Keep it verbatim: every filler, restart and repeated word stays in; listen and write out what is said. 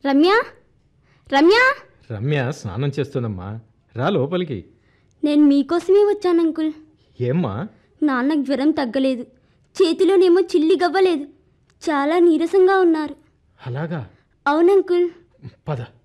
రమ్య రమ్య రమ్య స్నానం చేస్తుందమ్మా, రా లోపలికి. నేను మీకోసమే వచ్చాను అంకుల్. ఏమ్మా? నాన్నకు జ్వరం తగ్గలేదు, చేతిలోనేమో చిల్లి గవ్వలేదు, చాలా నీరసంగా ఉన్నారు. అలాగా? అవునంకుల్. పద.